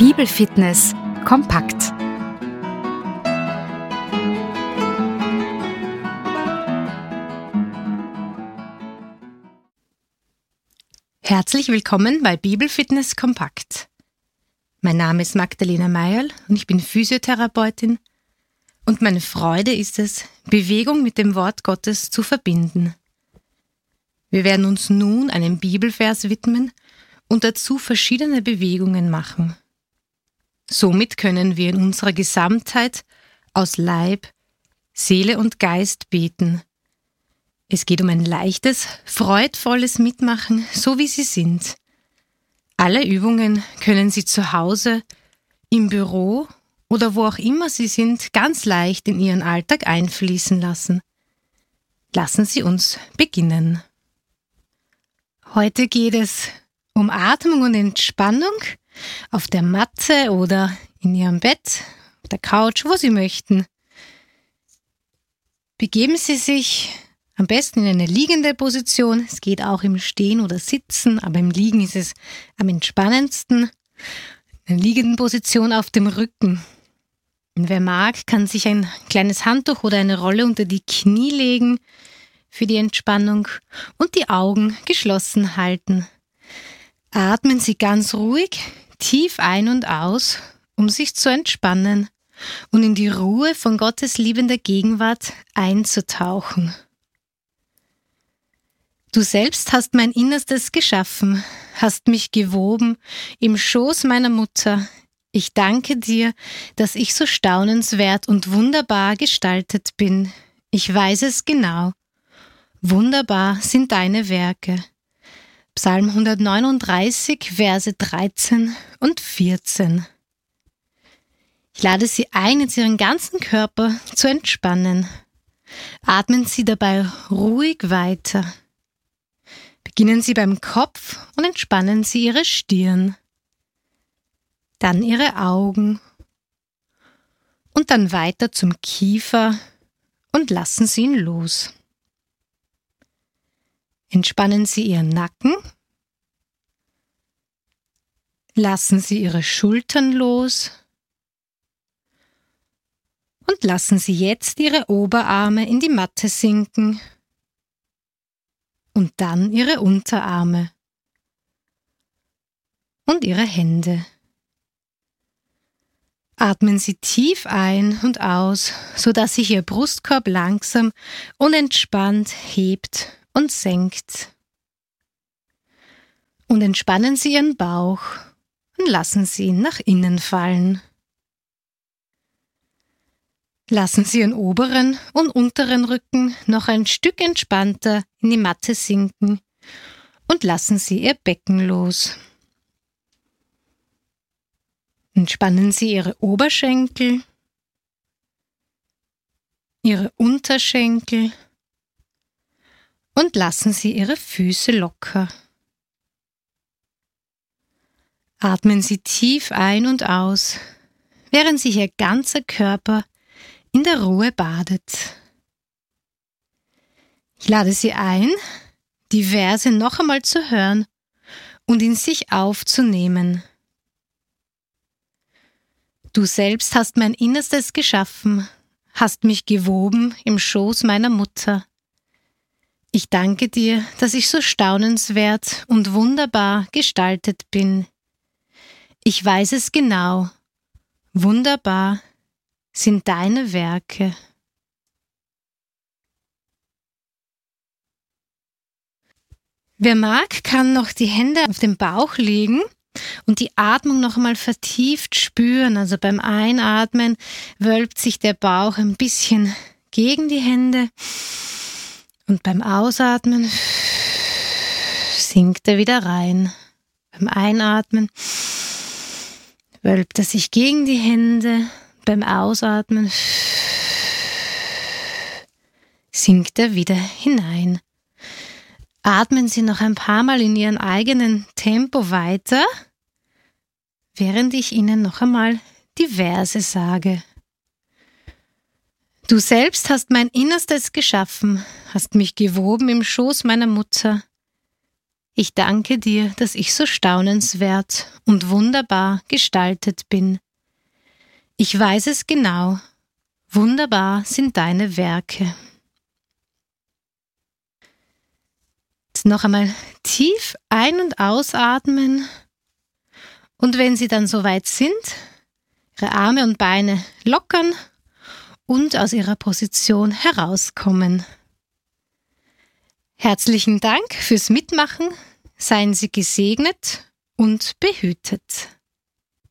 Bibelfitness kompakt. Herzlich willkommen bei Bibelfitness kompakt. Mein Name ist Magdalena Meierl und ich bin Physiotherapeutin und meine Freude ist es, Bewegung mit dem Wort Gottes zu verbinden. Wir werden uns nun einem Bibelvers widmen und dazu verschiedene Bewegungen machen. Somit können wir in unserer Gesamtheit aus Leib, Seele und Geist beten. Es geht um ein leichtes, freudvolles Mitmachen, so wie Sie sind. Alle Übungen können Sie zu Hause, im Büro oder wo auch immer Sie sind, ganz leicht in Ihren Alltag einfließen lassen. Lassen Sie uns beginnen. Heute geht es um Atmung und Entspannung auf der Matte oder in Ihrem Bett, auf der Couch, wo Sie möchten. Begeben Sie sich am besten in eine liegende Position. Es geht auch im Stehen oder Sitzen, aber im Liegen ist es am entspannendsten. In einer liegenden Position auf dem Rücken. Und wer mag, kann sich ein kleines Handtuch oder eine Rolle unter die Knie legen für die Entspannung und die Augen geschlossen halten. Atmen Sie ganz ruhig, tief ein und aus, um sich zu entspannen und in die Ruhe von Gottes liebender Gegenwart einzutauchen. Du selbst hast mein Innerstes geschaffen, hast mich gewoben im Schoß meiner Mutter. Ich danke dir, dass ich so staunenswert und wunderbar gestaltet bin. Ich weiß es genau. Wunderbar sind deine Werke. Psalm 139, Verse 13 und 14. Ich lade Sie ein, jetzt Ihren ganzen Körper zu entspannen. Atmen Sie dabei ruhig weiter. Beginnen Sie beim Kopf und entspannen Sie Ihre Stirn. Dann Ihre Augen. Und dann weiter zum Kiefer und lassen Sie ihn los. Entspannen Sie Ihren Nacken. Lassen Sie Ihre Schultern los. Und lassen Sie jetzt Ihre Oberarme in die Matte sinken. Und dann Ihre Unterarme. Und Ihre Hände. Atmen Sie tief ein und aus, sodass sich Ihr Brustkorb langsam und entspannt hebt und senkt. Und entspannen Sie Ihren Bauch und lassen Sie ihn nach innen fallen. Lassen Sie Ihren oberen und unteren Rücken noch ein Stück entspannter in die Matte sinken und lassen Sie Ihr Becken los. Entspannen Sie Ihre Oberschenkel, Ihre Unterschenkel und lassen Sie Ihre Füße locker. Atmen Sie tief ein und aus, während sich Ihr ganzer Körper in der Ruhe badet. Ich lade Sie ein, die Verse noch einmal zu hören und in sich aufzunehmen. Du selbst hast mein Innerstes geschaffen, hast mich gewoben im Schoß meiner Mutter. Ich danke dir, dass ich so staunenswert und wunderbar gestaltet bin. Ich weiß es genau. Wunderbar sind deine Werke. Wer mag, kann noch die Hände auf den Bauch legen und die Atmung noch einmal vertieft spüren. Also beim Einatmen wölbt sich der Bauch ein bisschen gegen die Hände. Und beim Ausatmen sinkt er wieder rein. Beim Einatmen wölbt er sich gegen die Hände. Beim Ausatmen sinkt er wieder hinein. Atmen Sie noch ein paar Mal in Ihrem eigenen Tempo weiter, während ich Ihnen noch einmal die Verse sage. Du selbst hast mein Innerstes geschaffen, hast mich gewoben im Schoß meiner Mutter. Ich danke dir, dass ich so staunenswert und wunderbar gestaltet bin. Ich weiß es genau, wunderbar sind deine Werke. Jetzt noch einmal tief ein- und ausatmen und wenn Sie dann soweit sind, Ihre Arme und Beine lockern und aus Ihrer Position herauskommen. Herzlichen Dank fürs Mitmachen, seien Sie gesegnet und behütet.